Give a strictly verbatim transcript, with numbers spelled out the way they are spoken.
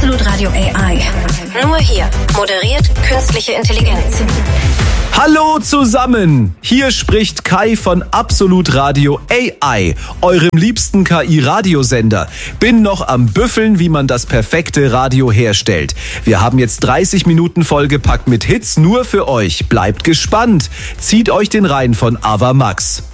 Absolut Radio A I. Nur hier moderiert künstliche Intelligenz. Hallo zusammen, hier spricht Kai von Absolut Radio A I, eurem liebsten K I-Radiosender. Bin noch am Büffeln, wie man das perfekte Radio herstellt. Wir haben jetzt dreißig Minuten vollgepackt mit Hits nur für euch. Bleibt gespannt. Zieht euch den rein von Ava Max.